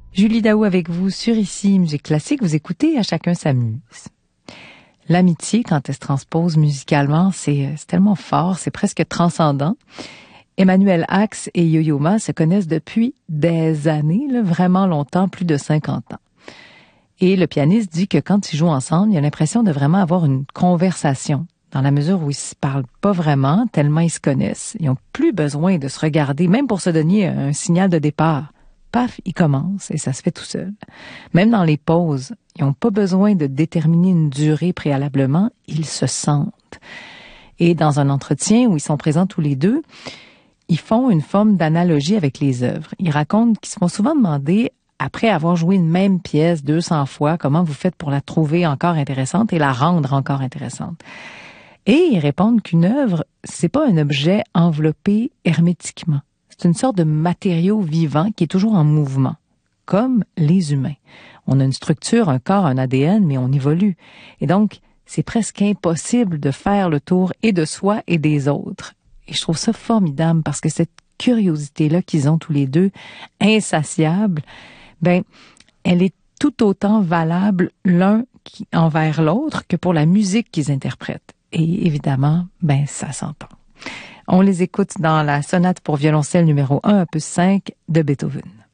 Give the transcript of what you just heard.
Julie Daou avec vous sur Ici Musique Classique. Vous écoutez À chacun s'amuse. L'amitié, quand elle se transpose musicalement, c'est tellement fort, c'est presque transcendant. Emmanuel Ax et Yo-Yo Ma se connaissent depuis des années, là, vraiment longtemps, plus de 50 ans. Et le pianiste dit que quand ils jouent ensemble, il a l'impression de vraiment avoir une conversation, dans la mesure où ils se parlent pas vraiment, tellement ils se connaissent. Ils ont plus besoin de se regarder, même pour se donner un signal de départ. Paf, ils commencent et ça se fait tout seul. Même dans les pauses, ils n'ont pas besoin de déterminer une durée préalablement, ils se sentent. Et dans un entretien où ils sont présents tous les deux, ils font une forme d'analogie avec les œuvres. Ils racontent qu'ils se font souvent demander, après avoir joué une même pièce 200 fois, comment vous faites pour la trouver encore intéressante et la rendre encore intéressante. Et ils répondent qu'une œuvre, c'est pas un objet enveloppé hermétiquement. C'est une sorte de matériau vivant qui est toujours en mouvement, comme les humains. On a une structure, un corps, un ADN, mais on évolue. Et donc, c'est presque impossible de faire le tour et de soi et des autres. Et je trouve ça formidable parce que cette curiosité-là qu'ils ont tous les deux, insatiable, elle est tout autant valable l'un envers l'autre que pour la musique qu'ils interprètent. Et évidemment, ça s'entend. On les écoute dans la sonate pour violoncelle numéro 1, opus 5 de Beethoven.